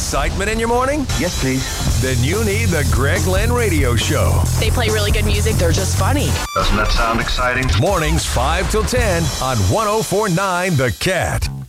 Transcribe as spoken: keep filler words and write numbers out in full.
excitement in your morning? Yes, please. Then you need the Greg Glenn Radio Show. They play really good music. They're just funny. Doesn't that sound exciting? Mornings five till ten on one oh four point nine The Cat.